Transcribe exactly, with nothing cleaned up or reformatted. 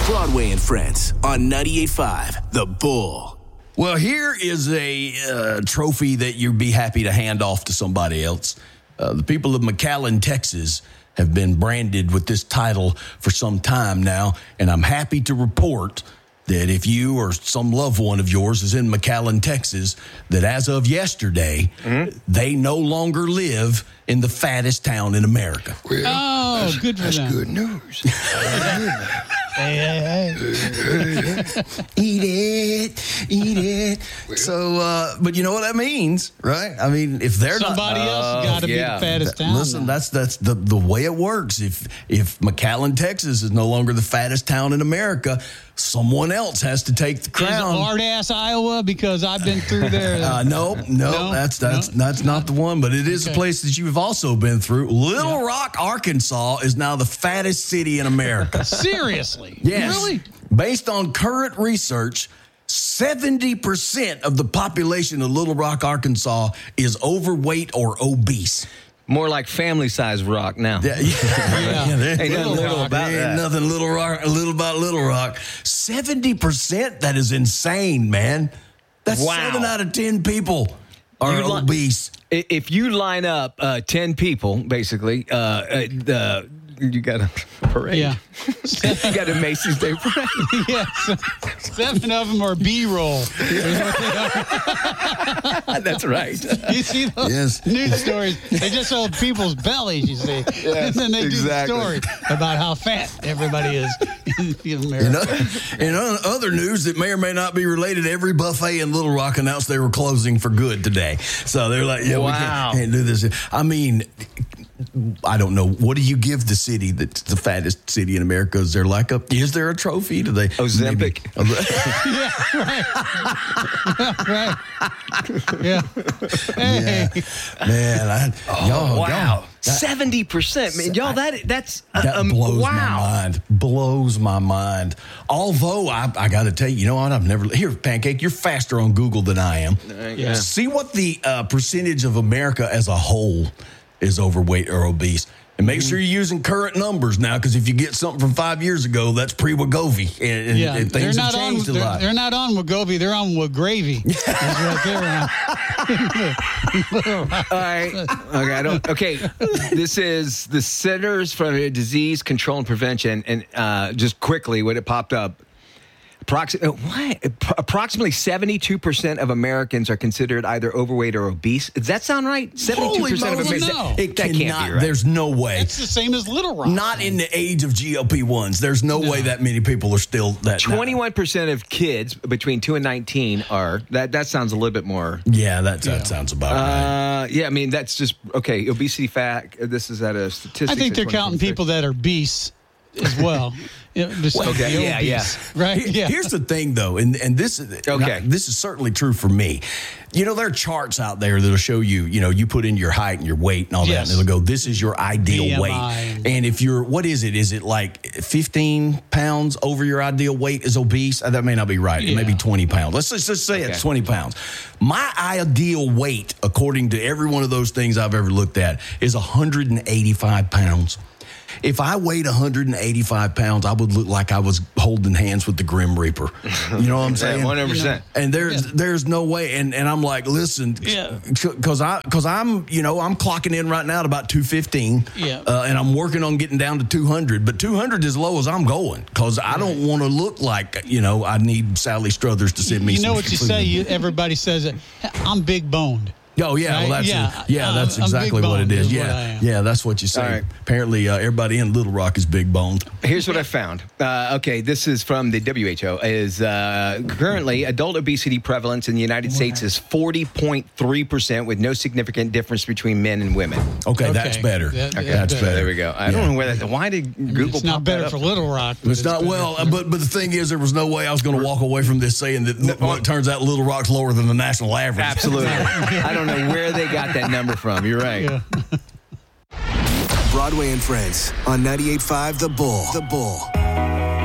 Broadway and Friends on ninety-eight point five The Bull. Well, here is a uh, trophy that you'd be happy to hand off to somebody else. Uh, the people of McAllen, Texas, have been branded with this title for some time now, and I'm happy to report that if you or some loved one of yours is in McAllen, Texas, that as of yesterday, mm-hmm. they no longer live in the fattest town in America. Well, oh, that's, good for that's them. good news. Hey, hey, hey. Eat it, eat it. Well, so, uh, but you know what that means, right? I mean, if they're Somebody not, else has got to yeah. be the fattest town. Listen, now. that's that's the, the way it works. If if McAllen, Texas is no longer the fattest town in America, someone else has to take the crown. Is it hard-ass Iowa? Because I've been through there. Uh, no, no, No? that's that's No? that's not the one. But it is Okay. a place that you've also been through. Little Yeah. Rock, Arkansas, is now the fattest city in America. Seriously? Yes. Really? Based on current research, seventy percent of the population of Little Rock, Arkansas is overweight or obese. More like family-sized rock now. Yeah, yeah. Yeah. there- Ain't nothing little Rock. about Ain't that. nothing little rock, little about Little Rock. seventy percent, that is insane, man. That's Wow. seven out of ten people are You li- obese. I- If you line up uh, ten people, basically, uh, uh, the you got a parade. Yeah. You got a Macy's Day Parade. Yes. Seven of them are B-roll. That's right. You see those Yes. news stories? They just show people's bellies, you see. and then they exactly. do the story about how fat everybody is in America. You know, in o- other news that may or may not be related, every buffet in Little Rock announced they were closing for good today. So they're like, yeah, we Wow. can't, can't do this. I mean, I don't know. What do you give the city that's the fattest city in America? Is there like a, is there a trophy? Do they? Ozempic. Right. Yeah. Hey. Yeah. Man, I, y'all, Wow. y'all, that, seventy percent. Man, y'all, that, that's... Uh, that um, blows wow. my mind. Blows my mind. Although, I, I got to tell you, you know what? I've never... Here, Pancake, you're faster on Google than I am. Yeah. See what the uh, percentage of America as a whole is overweight or obese. And make sure you're using current numbers now, because if you get something from five years ago, that's pre-Wegovy. And, and, Yeah, and they're things not have on. changed a They're, lot. they're not on Wegovy. They're on Wagravy. That's what they're on. All right. Okay, I don't, okay. This is the Centers for Disease Control and Prevention. And uh, just quickly, when it popped up, approximately, what? approximately seventy-two percent of Americans are considered either overweight or obese. Does that sound right? seventy-two percent of moly, Americans. no. It That cannot, can't be right. There's no way. It's the same as Little Rock. Not in the age of G L P ones. There's no, way that many people are still that. twenty-one percent of kids between two and nineteen are. That that sounds a little bit more. Yeah, that, that Yeah. sounds about right. Uh, yeah, I mean, that's just, okay, obesity fact. This is at a statistic. I think they're counting people that are beasts as well. You know, besides Okay, the yeah, obese, yeah. Right? Here- Yeah. Here's the thing, though, and and this is Okay. now, this is certainly true for me. You know, there are charts out there that'll show you. You know, you put in your height and your weight and all Yes. that, and it'll go, "This is your ideal B M I weight." and- And if you're, what is it? Is it like fifteen pounds over your ideal weight is obese? Uh, That may not be right. It may be Yeah. twenty pounds. Let's just, just say Okay. it's twenty pounds. My ideal weight, according to every one of those things I've ever looked at, is one hundred eighty-five pounds. If I weighed one hundred eighty-five pounds, I would look like I was holding hands with the Grim Reaper. You know what I'm saying? one hundred percent. And there's Yeah. there's no way. And, and I'm like, listen, Yeah. because I because I'm you know I'm clocking in right now at about two fifteen. Yeah. Uh, and I'm working on getting down to two hundred. But two hundred is as low as I'm going, because I don't want to look like you know I need Sally Struthers to send me. You know some what you food. say? You, everybody says it. I'm big boned. Oh yeah, well Right? that's Yeah, it. yeah, I'm- that's I'm exactly big what it boned is. is what I Yeah, am. yeah, that's what you say. All right. Apparently, uh, everybody in Little Rock is big boned. Here's what I found. Uh, okay, this is from the W H O. Is uh, currently adult obesity prevalence in the United States is forty point three percent, with no significant difference between men and women. Okay, Okay. that's better. That- okay, that's that's better. better. There we go. I Yeah. don't know where that. Why did Google? It's not pop better that for up? Little Rock. but It's not better well, for- but but the thing is, there was no way I was going to walk away from this saying that. Well, it turns out Little Rock's lower than the national average. Absolutely. I don't know where they got that number from. You're right. Yeah. Broadway and Friends on ninety-eight point five The Bull. The Bull.